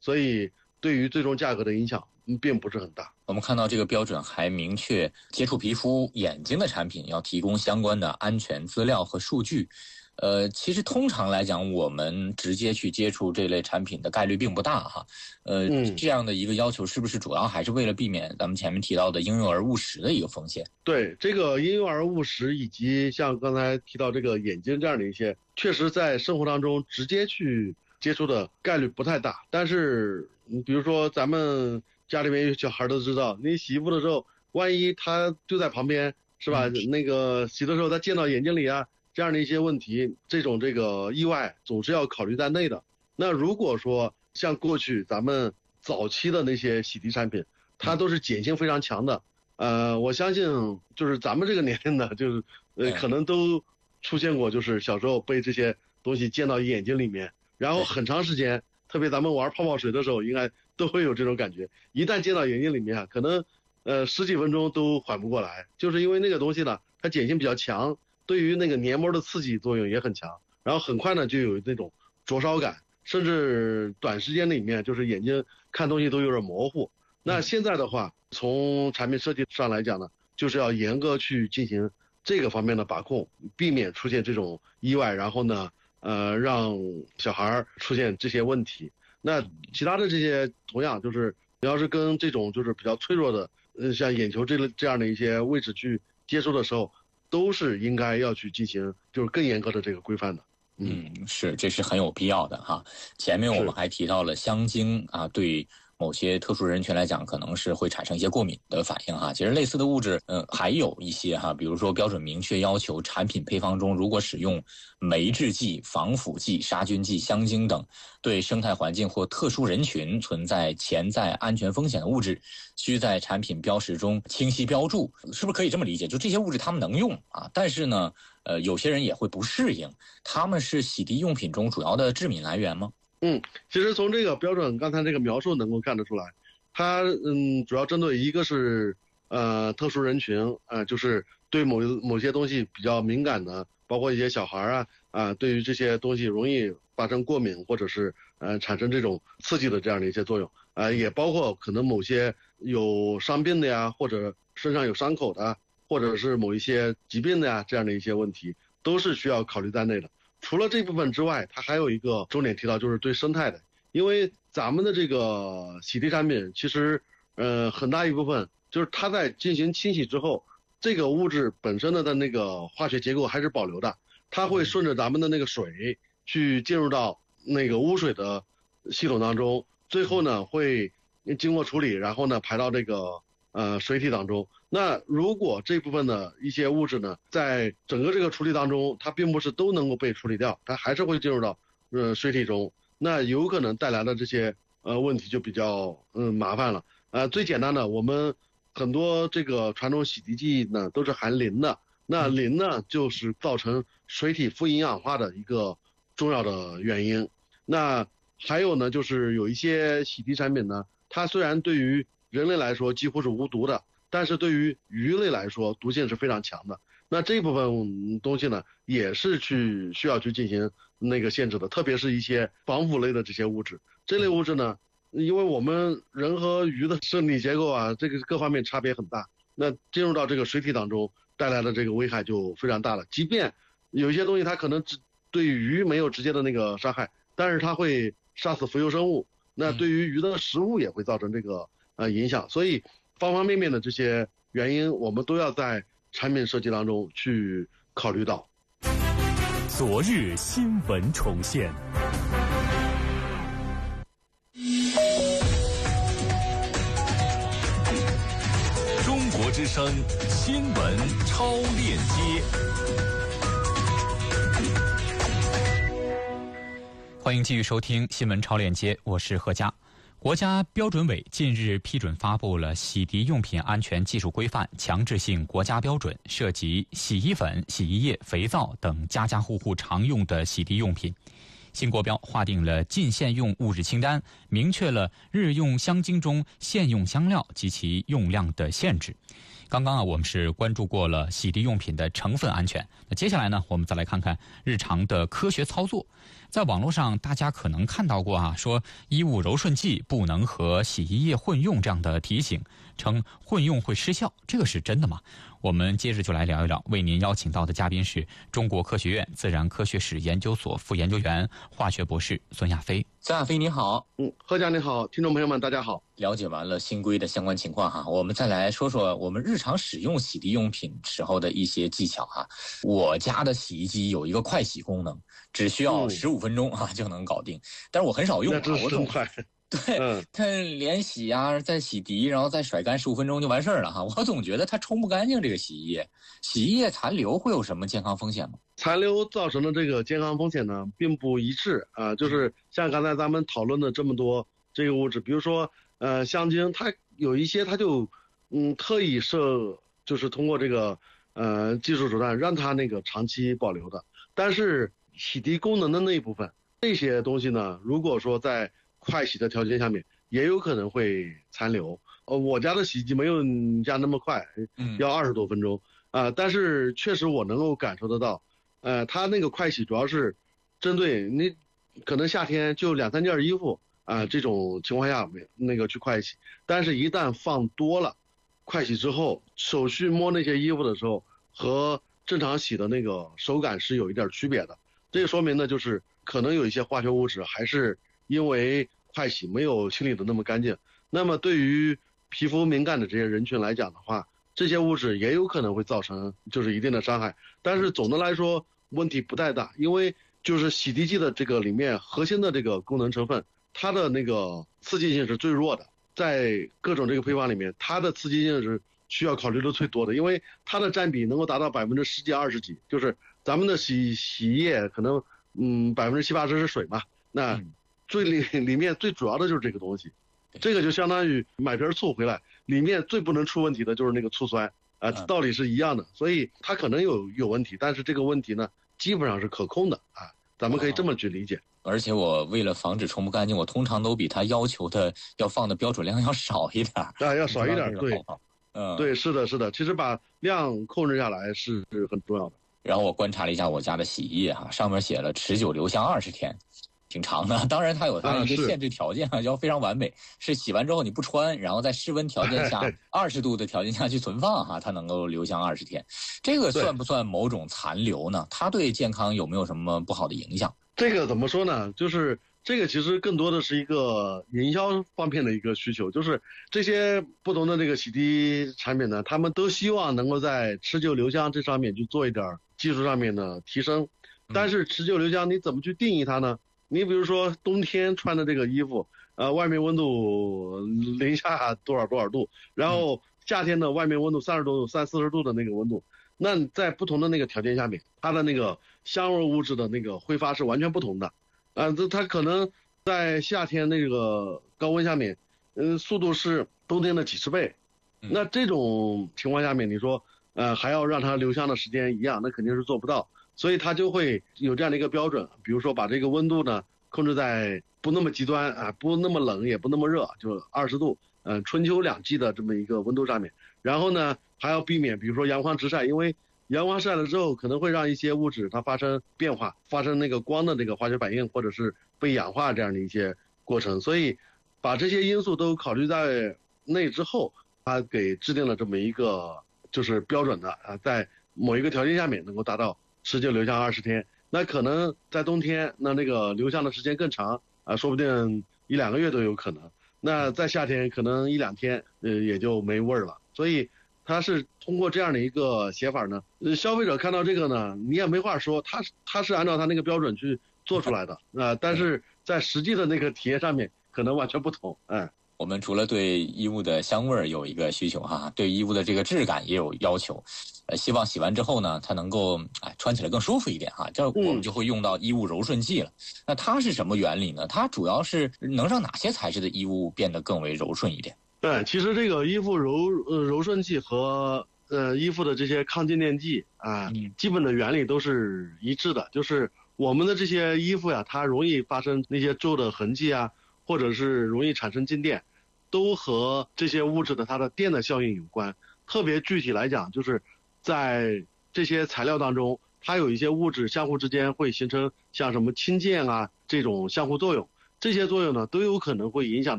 所以对于最终价格的影响并不是很大。 我们看到这个标准还明确，接触皮肤、眼睛的产品要提供相关的安全资料和数据。其实通常来讲，我们直接去接触这类产品的概率并不大哈。这样的一个要求是不是主要还是为了避免咱们前面提到的婴幼儿误食的一个风险？ 对，这个婴幼儿误食以及像刚才提到这个眼睛这样的一些，确实在生活当中直接去接触的概率不太大。但是比如说咱们家里面有小孩都知道，你洗衣服的时候，万一他就在旁边，是吧？那个洗的时候他溅到眼睛里啊，这样的一些问题，这个意外总是要考虑在内的。那如果说像过去咱们早期的那些洗涤产品，它都是碱性非常强的，我相信就是咱们这个年龄的，就是可能都出现过，就是小时候被这些东西溅到眼睛里面，然后很长时间，特别咱们玩泡泡水的时候，应该都会有这种感觉。一旦溅到眼睛里面，可能十几分钟都缓不过来，就是因为那个东西呢，它碱性比较强，对于那个黏膜的刺激作用也很强，然后很快呢就有那种灼烧感，甚至短时间里面就是眼睛看东西都有点模糊。那现在的话，从产品设计上来讲呢，就是要严格去进行这个方面的把控，避免出现这种意外，然后呢让小孩出现这些问题。那其他的这些同样就是你要是跟这种就是比较脆弱的像眼球这样的一些位置去接触的时候，都是应该要去进行就是更严格的这个规范的。 是，这是很有必要的哈。前面我们还提到了香精啊，对某些特殊人群来讲，可能是会产生一些过敏的反应哈。其实类似的物质，还有一些哈，比如说标准明确要求产品配方中如果使用酶制剂、防腐剂、杀菌剂、香精等对生态环境或特殊人群存在潜在安全风险的物质，需在产品标识中清晰标注。是不是可以这么理解？就这些物质它们能用啊，但是呢，有些人也会不适应。它们是洗涤用品中主要的致敏来源吗？ 其实从这个标准刚才这个描述能够看得出来，它主要针对一个是特殊人群就是对某些东西比较敏感的，包括一些小孩对于这些东西容易发生过敏或者是产生这种刺激的这样的一些作用也包括可能某些有伤病的呀，或者身上有伤口的，或者是某一些疾病的呀，这样的一些问题都是需要考虑在内的。除了这部分之外，它还有一个重点提到，就是对生态的。因为咱们的这个洗涤产品其实很大一部分就是它在进行清洗之后，这个物质本身的那个化学结构还是保留的，它会顺着咱们的那个水去进入到那个污水的系统当中，最后呢会经过处理，然后呢排到这个水体当中。那如果这部分的一些物质呢，在整个这个处理当中，它并不是都能够被处理掉，它还是会进入到水体中，那有可能带来的这些问题就比较麻烦了。最简单的，我们很多这个传统洗涤剂呢都是含磷的，那磷呢就是造成水体富营养化的一个重要的原因。那还有呢，就是有一些洗涤产品呢，它虽然对于人类来说几乎是无毒的，但是对于鱼类来说毒性是非常强的。那这部分东西呢，也是需要去进行那个限制的，特别是一些防腐类的这些物质。这类物质呢，因为我们人和鱼的生理结构这个各方面差别很大，那进入到这个水体当中带来的这个危害就非常大了。即便有一些东西它可能对鱼没有直接的那个伤害，但是它会杀死浮游生物，那对于鱼的食物也会造成这个影响。所以方方面面的这些原因，我们都要在产品设计当中去考虑到。 昨日新闻重现，中国之声新闻超链接。 欢迎继续收听新闻超链接，我是何佳。国家标准委近日批准发布了洗涤用品安全技术规范强制性国家标准，涉及洗衣粉、洗衣液、肥皂等家家户户常用的洗涤用品。新国标划定了禁限用物质清单，明确了日用香精中限用香料及其用量的限制。 刚刚我们是关注过了洗涤用品的成分安全，那接下来呢，我们再来看看日常的科学操作。在网络上大家可能看到过说衣物柔顺剂不能和洗衣液混用这样的提醒，称混用会失效，这个是真的吗？我们接着就来聊一聊，为您邀请到的嘉宾是中国科学院自然科学史研究所副研究员、化学博士孙亚飞。 孙亚飞你好。 何家你好，听众朋友们大家好。 了解完了新规的相关情况我们再来说说我们日常使用洗涤用品时候的一些技巧我家的洗衣机有一个快洗功能，只需要15分钟就能搞定，但是我很少用我总快。 对，它连洗再洗涤，然后再甩干15分钟就完事儿了我总觉得它冲不干净这个洗衣液。洗衣液残留会有什么健康风险吗？ 残留造成的这个健康风险呢，并不一致就是像刚才咱们讨论的这么多这个物质，比如说香精，它有一些它就特意就是通过这个技术手段让它那个长期保留的，但是洗涤功能的那一部分这些东西呢，如果说在快洗的条件下面也有可能会残留。我家的洗衣机没有你家那么快，要20多分钟但是确实我能够感受得到它那个快洗主要是针对你可能夏天就2-3件衣服这种情况下那个去快洗，但是一旦放多了，快洗之后手去摸那些衣服的时候和正常洗的那个手感是有一点区别的。这个说明呢，就是可能有一些化学物质还是因为快洗没有清理的那么干净。那么对于皮肤敏感的这些人群来讲的话，这些物质也有可能会造成就是一定的伤害，但是总的来说问题不太大，因为就是洗涤剂的这个里面核心的这个功能成分，它的那个刺激性是最弱的，在各种这个配方里面，它的刺激性是需要考虑的最多的，因为它的占比能够达到10几20几，就是咱们的洗衣液可能70-80%是水嘛，那里面最主要的就是这个东西，这个就相当于买瓶醋回来，里面最不能出问题的就是那个醋酸道理是一样的，所以它可能有问题，但是这个问题呢基本上是可控的咱们可以这么去理解。 而且我为了防止冲不干净，我通常都比它要求的要放的标准量要少一点要少一点对，对，是的，其实把量控制下来是很重要的。 然后我观察了一下我家的洗衣液上面写了持久留香20天，挺长的。当然它有它一个限制条件要非常完美，是洗完之后你不穿，然后在室温条件下20度的条件下去存放它能够留香20天。这个算不算某种残留呢？它对健康有没有什么不好的影响？ 这个怎么说呢，就是这个其实更多的是一个营销方面的一个需求，就是这些不同的这个洗涤产品呢，他们都希望能够在持久留香这上面去做一点技术上面的提升。但是持久留香你怎么去定义它呢？你比如说冬天穿的这个衣服外面温度零下多少度，然后夏天的外面温度30多度30-40度的那个温度，那在不同的那个条件下面，它的那个香味物质的那个挥发是完全不同的它可能在夏天那个高温下面速度是冬天的几十倍，那这种情况下面你说还要让它留香的时间一样，那肯定是做不到，所以它就会有这样的一个标准，比如说把这个温度呢控制在不那么极端不那么冷也不那么热，就20度春秋2季的这么一个温度上面，然后呢还要避免比如说阳光直晒，因为阳光晒了之后可能会让一些物质它发生变化，发生那个光的这个化学反应，或者是被氧化这样的一些过程，所以把这些因素都考虑在内之后，它给制定了这么一个就是标准的在某一个条件下面能够达到持久留香20天，那可能在冬天那个留香的时间更长说不定1-2个月都有可能，那在夏天可能1-2天也就没味儿了，所以它是通过这样的一个写法呢消费者看到这个呢你也没话说，它是按照它那个标准去做出来的但是在实际的那个体验上面可能完全不同我们除了对衣物的香味有一个需求对衣物的这个质感也有要求希望洗完之后呢它能够穿起来更舒服一点这我们就会用到衣物柔顺剂了那它是什么原理呢？它主要是能让哪些材质的衣物变得更为柔顺一点？ 对，其实这个衣服柔顺剂和衣服的这些抗静电剂基本的原理都是一致的，就是我们的这些衣服呀，它容易发生那些皱的痕迹或者是容易产生静电，都和这些物质的它的电的效应有关。 特别具体来讲，就是在这些材料当中，它有一些物质相互之间会形成像什么氢键啊这种相互作用，这些作用呢都有可能会影响